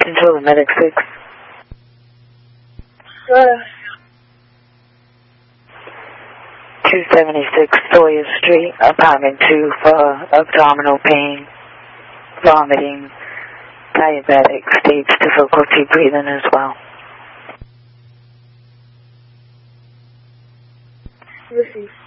Control the medic 6. 276 Sawyer Street, apartment 2 for abdominal pain, vomiting, diabetic, stage difficulty breathing as well. Receive.